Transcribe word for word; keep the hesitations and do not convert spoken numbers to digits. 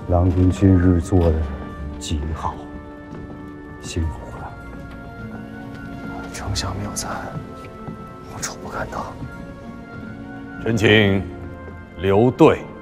郎君今日做的极好，辛苦了。 丞相谬赞，无丑不敢当。 臣请留队。